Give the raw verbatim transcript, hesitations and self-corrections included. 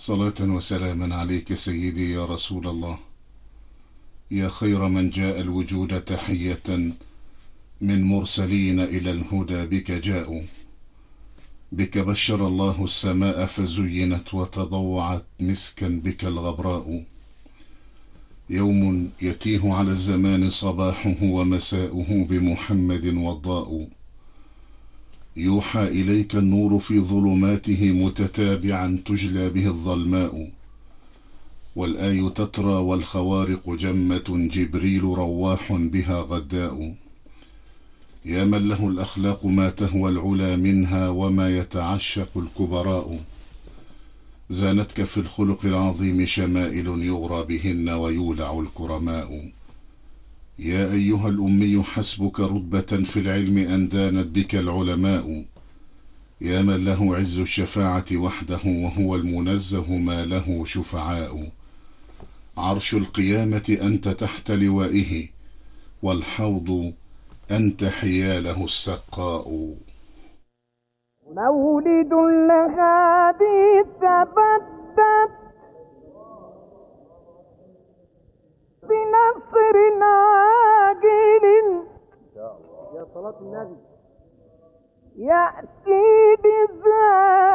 صلاة وسلاما عليك سيدي يا رسول الله، يا خير من جاء الوجود تحية من مرسلين إلى الهدى. بك جاءوا، بك بشر الله السماء فزينت وتضوعت مسكا بك الغبراء. يوم يتيه على الزمان صباحه ومساؤه بمحمد وضاء. يوحى إليك النور في ظلماته متتابعا تجلى به الظلماء. والآي تترى والخوارق جمة جبريل رواح بها غداء. يا من له الأخلاق ما تهوى العلا منها وما يتعشق الكبراء. زانتك في الخلق العظيم شمائل يغرى بهن ويولع الكرماء. يا أيها الأمي حسبك رتبة في العلم أن دانت بك العلماء. يا من له عز الشفاعة وحده وهو المنزه ما له شفعاء. عرش القيامة أنت تحت لوائه، والحوض أنت حياله السقاء. مولد الهادي ثبتت بنصر عاجل يا صلاة النبي يأتي بذلك